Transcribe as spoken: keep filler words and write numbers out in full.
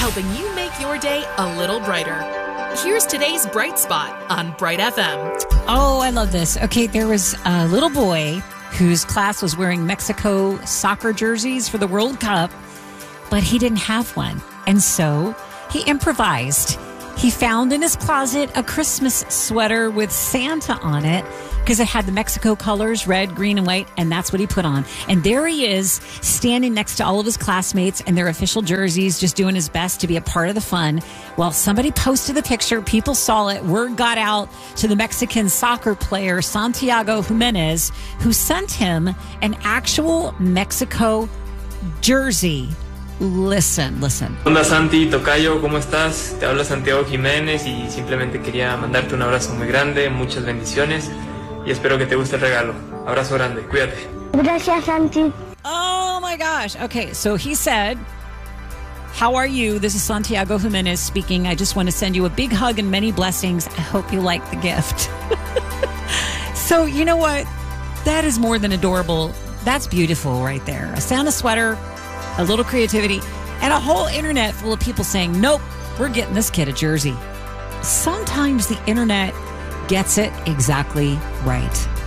helping you make your day a little brighter. Here's today's Bright Spot on Bright F M. Oh, I love this. Okay, there was a little boy whose class was wearing Mexico soccer jerseys for the World Cup, but he didn't have one. And so he improvised. He found in his closet a Christmas sweater with Santa on it because it had the Mexico colors, red, green, and white, and that's what he put on. And there he is, standing next to all of his classmates in their official jerseys, just doing his best to be a part of the fun. Well, somebody posted the picture. People saw it. Word got out to the Mexican soccer player, Santiago Jimenez, who sent him an actual Mexico jersey. Listen, listen. Hola Santi, Tocayo, ¿cómo estás? Te habla Santiago Jiménez y simplemente quería mandarte un abrazo muy grande, muchas bendiciones y espero que te guste el regalo. Abrazo grande, cuídate. Gracias, Santi. Oh my gosh. Okay, so he said, how are you? This is Santiago Jimenez speaking. I just want to send you a big hug and many blessings. I hope you like the gift. So, you know what? That is more than adorable. That's beautiful right there. A Santa sweater, a little creativity, and a whole internet full of people saying, nope, we're getting this kid a jersey. Sometimes the internet gets it exactly right.